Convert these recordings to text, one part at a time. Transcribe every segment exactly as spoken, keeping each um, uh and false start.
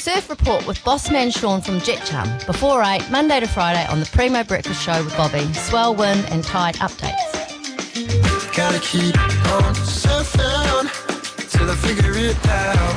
Surf Report with Bossman Sean from Jet Chum. Before eight, Monday to Friday on the Primo Breakfast Show with Bobby. Swell, wind and tide updates. Gotta keep on surfing till I figure it out.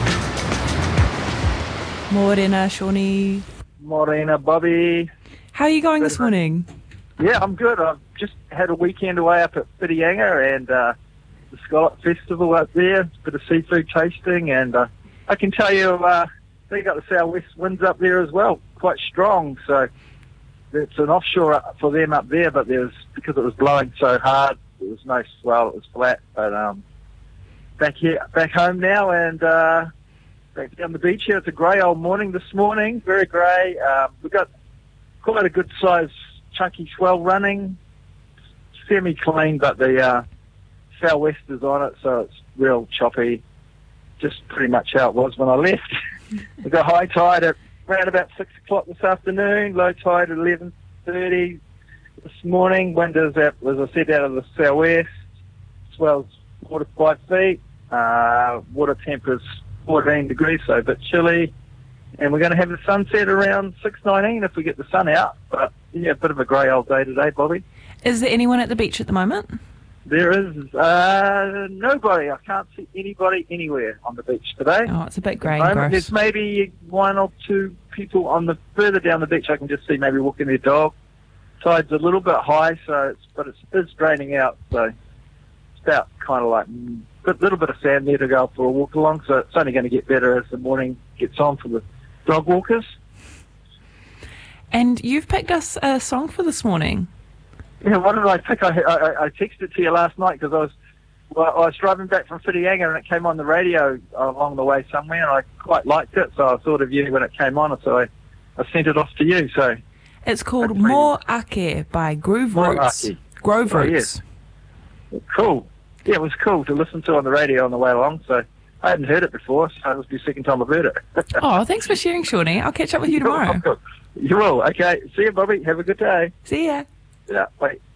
Morena, Shawnee. Morena, Bobby. How are you going this morning? Yeah, I'm good. I've just had a weekend away up at Whitianga and uh, the Scallop Festival up there. A bit of seafood tasting, and uh, I can tell you uh, they got the southwest winds up there as well, quite strong. So it's an offshore for them up there, but there was, because it was blowing so hard, there was no swell. It was flat. But um, back here, back home now, and uh, back down the beach here. It's a grey old morning this morning, very grey. Um, we've got quite a good size chunky swell running, semi clean, but the uh, southwest is on it, so it's real choppy. Just pretty much how it was when I left. We got high tide at around about six o'clock this afternoon, low tide at eleven thirty this morning. Wind is out, as I said, out of the southwest. Swells four to five feet. Uh, water temp is fourteen degrees, so a bit chilly. And we're going to have the sunset around six nineteen if we get the sun out. But yeah, a bit of a grey old day today, Bobby. Is there anyone at the beach at the moment? There is uh, nobody. I can't see anybody anywhere on the beach today. Oh, it's a bit grey At the and moment, gross. There's maybe one or two people on the further down the beach. I can just see maybe walking their dog. Tide's a little bit high, so it's but it's, it's draining out. So it's about kind of like a little bit of sand there to go for a walk along. So it's only going to get better as the morning gets on for the dog walkers. And you've picked us a song for this morning. Yeah, what did I pick? I, I, I texted to you last night because I was well, I was driving back from Whitianga and it came on the radio along the way somewhere, and I quite liked it, so I thought of you when it came on, so I, I sent it off to you. So it's called Mo Ake by Groove Mo Roots. Ake. Grove Oh, Roots. yes. Cool. Yeah, it was cool to listen to on the radio on the way along, so I hadn't heard it before, so it was the second time I've heard it. Oh, thanks for sharing, Shawnee. I'll catch up with you tomorrow. You will. Okay. See you, Bobby. Have a good day. See ya. Yeah, bye.